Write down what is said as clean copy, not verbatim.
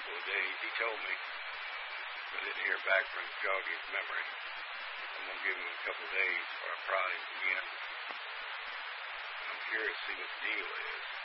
couple of days. He told me. I didn't hear back from him to jog his memory. I'm going to give him a couple of days before I prod him again. I'm curious to see what the deal is.